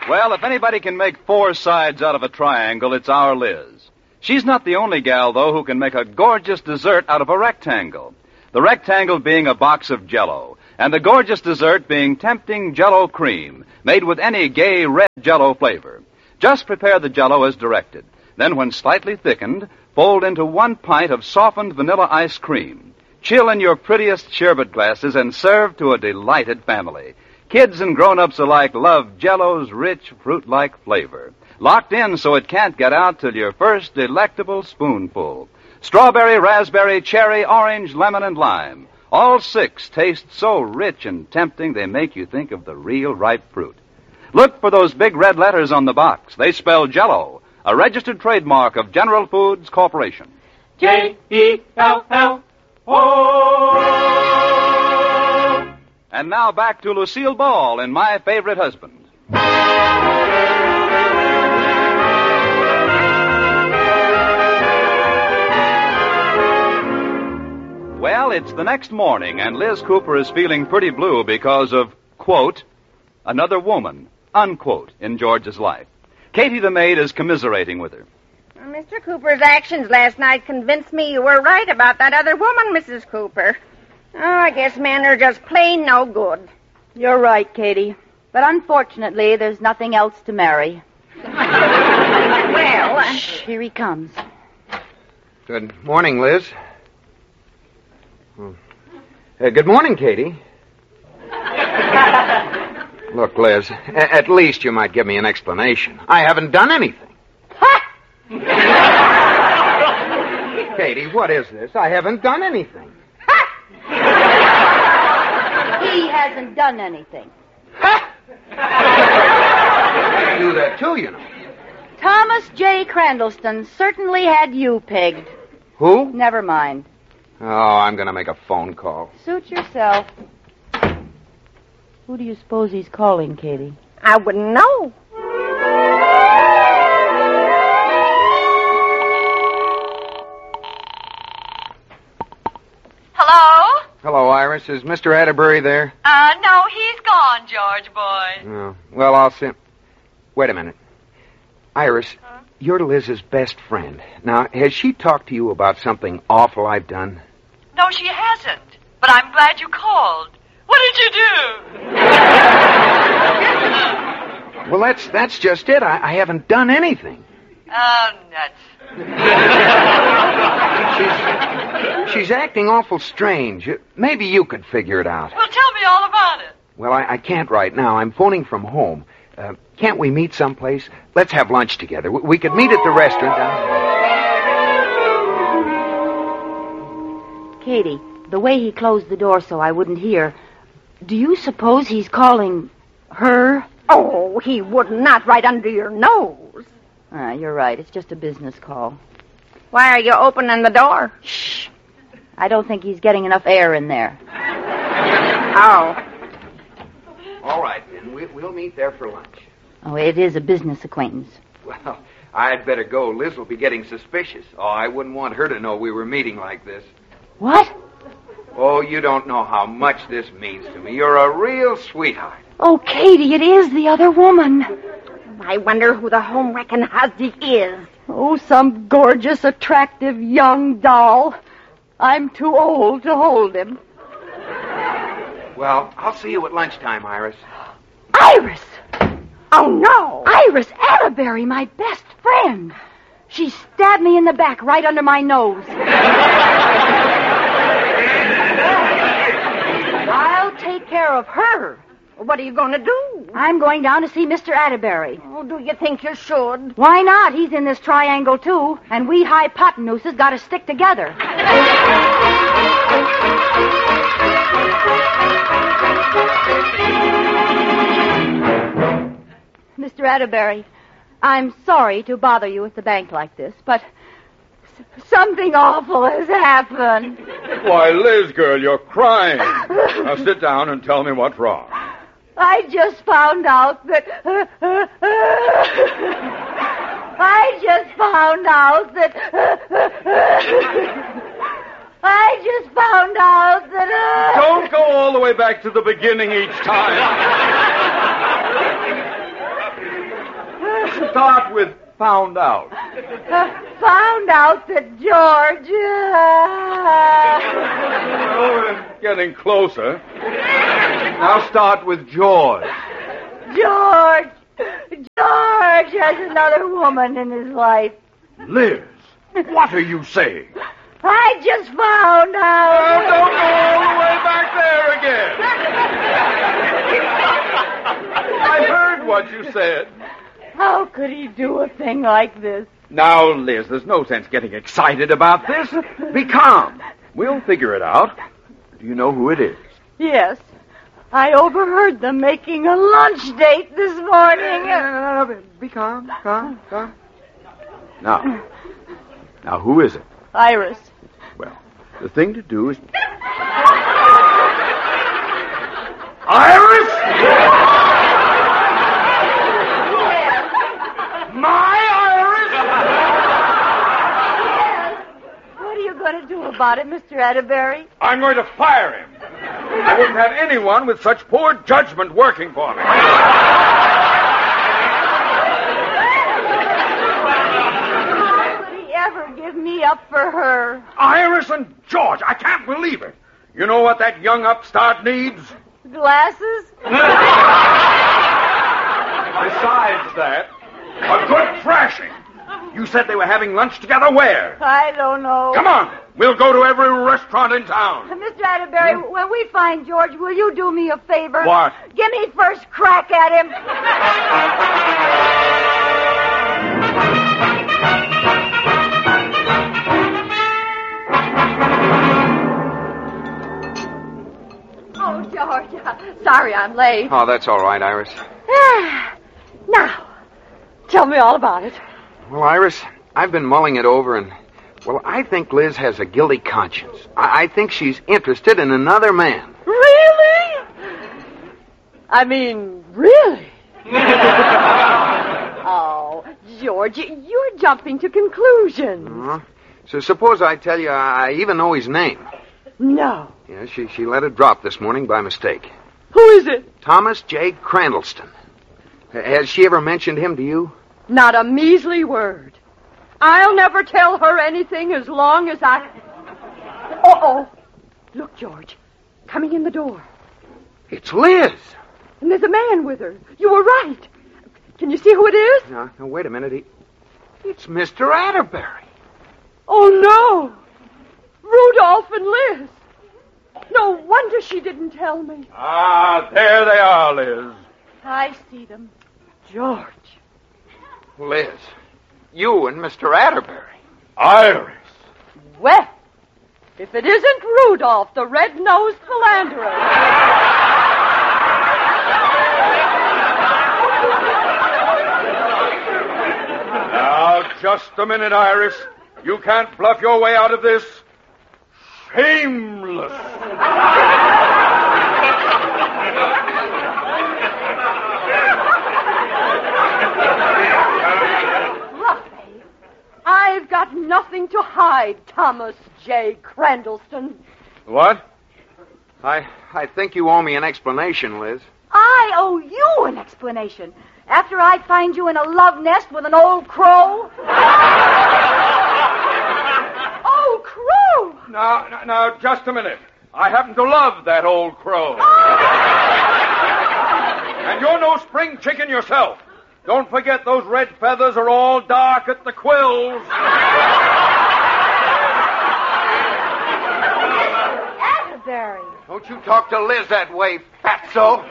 Well, if anybody can make four sides out of a triangle, it's our Liz. She's not the only gal, though, who can make a gorgeous dessert out of a rectangle. The rectangle being a box of Jell-O, and the gorgeous dessert being tempting Jell-O cream, made with any gay red Jell-O flavor. Just prepare the Jell-O as directed. Then, when slightly thickened, fold into 1 pint of softened vanilla ice cream. Chill in your prettiest sherbet glasses and serve to a delighted family. Kids and grown-ups alike love Jell-O's rich, fruit-like flavor. Locked in so it can't get out till your first delectable spoonful. Strawberry, raspberry, cherry, orange, lemon, and lime. All 6 taste so rich and tempting they make you think of the real ripe fruit. Look for those big red letters on the box. They spell Jell-O, a registered trademark of General Foods Corporation. Jell-O. And now back to Lucille Ball in My Favorite Husband. Well, it's the next morning, and Liz Cooper is feeling pretty blue because of, quote, another woman, unquote, in George's life. Katie the maid is commiserating with her. Mr. Cooper's actions last night convinced me you were right about that other woman, Mrs. Cooper. Oh, I guess men are just plain no good. You're right, Katie. But unfortunately, there's nothing else to marry. Well, Shh, here he comes. Good morning, Liz. Good morning, Katie. Look, Liz, at least you might give me an explanation. I haven't done anything. Katie, what is this? I haven't done anything. He hasn't done anything. I do that too, you know. Thomas J. Crandallston certainly had you pegged. Who? Never mind. Oh, I'm going to make a phone call. Suit yourself. Who do you suppose he's calling, Katie? I wouldn't know. Hello? Hello, Iris. Is Mr. Atterbury there? No, he's gone, George boy. Oh, well, I'll send... Wait a minute. Iris, you're Liz's best friend. Now, has she talked to you about something awful I've done? No, she hasn't. But I'm glad you called. What did you do? Well, that's just it. I haven't done anything. Oh, nuts. She's acting awful strange. Maybe you could figure it out. Well, tell me all about it. Well, I can't right now. I'm phoning from home. Can't we meet someplace? Let's have lunch together. We could meet at the restaurant down there. Katie, the way he closed the door so I wouldn't hear, do you suppose he's calling her? Oh, he would not right under your nose. You're right. It's just a business call. Why are you opening the door? Shh. I don't think he's getting enough air in there. Oh. All right, then. We'll meet there for lunch. Oh, it is a business acquaintance. Well, I'd better go. Liz will be getting suspicious. Oh, I wouldn't want her to know we were meeting like this. What? Oh, you don't know how much this means to me. You're a real sweetheart. Oh, Katie, it is the other woman. I wonder who the home-wrecking husband is. Oh, some gorgeous, attractive young doll. I'm too old to hold him. Well, I'll see you at lunchtime, Iris. Iris! Oh, no! Iris Atterbury, my best friend. She stabbed me in the back right under my nose. I'll take care of her. What are you going to do? I'm going down to see Mr. Atterbury. Oh, do you think you should? Why not? He's in this triangle, too. And we hypotenuses got to stick together. Mr. Atterbury, I'm sorry to bother you at the bank like this, but something awful has happened. Why, Liz, girl, you're crying. Now sit down and tell me what's wrong. I just found out that... Don't go all the way back to the beginning each time. start with found out. Found out that George... Oh, it's getting closer. Now start with George. George has another woman in his life. Liz, what are you saying? I just found out. Oh, don't go all the way back there again. I heard what you said. How could he do a thing like this? Now, Liz, there's no sense getting excited about this. Be calm. We'll figure it out. Do you know who it is? Yes. I overheard them making a lunch date this morning. No. Be calm. Now, who is it? Iris. Well, the thing to do is... Iris? My Iris? What are you going to do about it, Mr. Atterbury? I'm going to fire him. I wouldn't have anyone with such poor judgment working for me. How could he ever give me up for her? Iris and George, I can't believe it. You know what that young upstart needs? Glasses? Besides that, a good thrashing. You said they were having lunch together where? I don't know. Come on. We'll go to every restaurant in town. Mr. Atterbury, when we find George, will you do me a favor? What? Give me first crack at him. Oh, George, sorry I'm late. Oh, that's all right, Iris. Now, tell me all about it. Well, Iris, I've been mulling it over, and, well, I think Liz has a guilty conscience. I think she's interested in another man. Really? I mean, really? Oh, George, you're jumping to conclusions. Uh-huh. So suppose I tell you I even know his name. No. Yeah, she let it drop this morning by mistake. Who is it? Thomas J. Crandallston. Has she ever mentioned him to you? Not a measly word. I'll never tell her anything as long as I... Uh-oh. Look, George. Coming in the door. It's Liz. And there's a man with her. You were right. Can you see who it is? No, wait a minute. It's Mr. Atterbury. Oh, no. Rudolph and Liz. No wonder she didn't tell me. Ah, there they are, Liz. I see them. George. Liz, you and Mr. Atterbury. Iris. Well, if it isn't Rudolph, the red-nosed philanderer. Now, just a minute, Iris. You can't bluff your way out of this. Shameless. I've got nothing to hide, Thomas J. Crandallston. What? I think you owe me an explanation, Liz. I owe you an explanation. After I find you in a love nest with an old crow. Oh, crow! Now, just a minute. I happen to love that old crow. And you're no spring chicken yourself. Don't forget those red feathers are all dark at the quills. Atterbury. Don't you talk to Liz that way, fatso.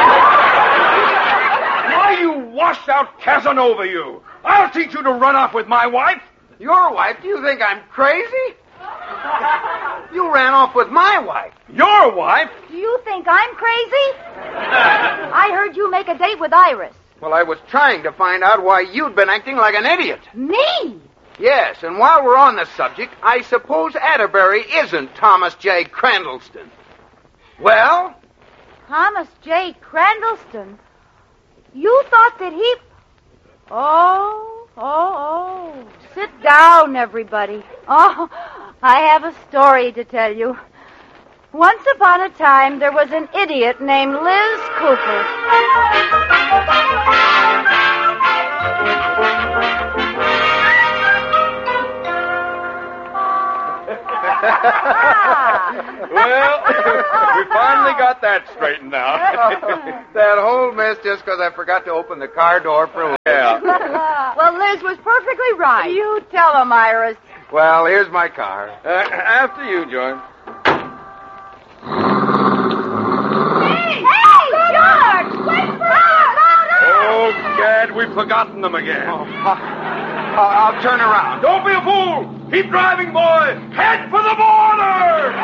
Why, you washed-out Casanova, you. I'll teach you to run off with my wife. Your wife? Do you think I'm crazy? You ran off with my wife. Your wife? Do you think I'm crazy? I heard you make a date with Iris. Well, I was trying to find out why you'd been acting like an idiot. Me? Yes, and while we're on the subject, I suppose Atterbury isn't Thomas J. Crandallston. Well? Thomas J. Crandallston? You thought that he... Oh. Sit down, everybody. Oh, I have a story to tell you. Once upon a time, there was an idiot named Liz Cooper. Well, we finally got that straightened out. That whole mess just because I forgot to open the car door for... Yeah. Well, Liz was perfectly right. You tell him, Iris. Well, here's my car. After you, George. Hey, George! Wait for us! Oh, Gad, we've forgotten them again. I'll turn around. Don't be a fool. Keep driving, boy. Head for the border!